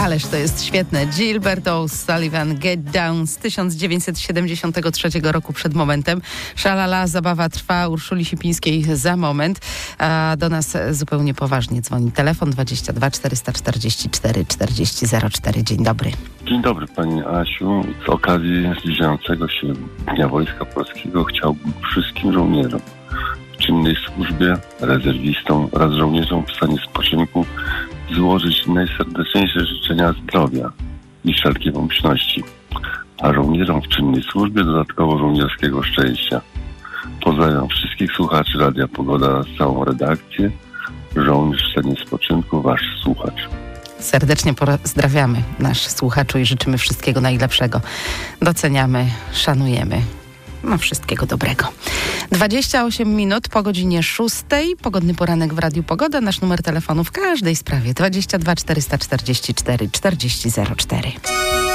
Ależ to jest świetne. Gilbert O'Sullivan, Get Down z 1973 roku przed momentem. Szalala, zabawa trwa, Urszuli Sipińskiej za moment. A do nas zupełnie poważnie dzwoni telefon 22 444 40 04. Dzień dobry. Dzień dobry Pani Asiu. Z okazji zbliżającego się Dnia Wojska Polskiego chciałbym wszystkim żołnierzom w czynnej służbie, rezerwistom oraz żołnierzom w stanie spoczynku złożyć najserdeczniejsze życzenia zdrowia i wszelkiej pomyślności, a żołnierzom w czynnej służbie dodatkowo żołnierskiego szczęścia. Pozdrawiam wszystkich słuchaczy Radia Pogoda, całą redakcję. Żołnierz w stanie spoczynku, Wasz słuchacz. Serdecznie pozdrawiamy nasz słuchaczu i życzymy wszystkiego najlepszego. Doceniamy, szanujemy. No, wszystkiego dobrego. 28 minut po godzinie 6. Pogodny poranek w Radiu Pogoda. Nasz numer telefonu w każdej sprawie 22 444 40 04.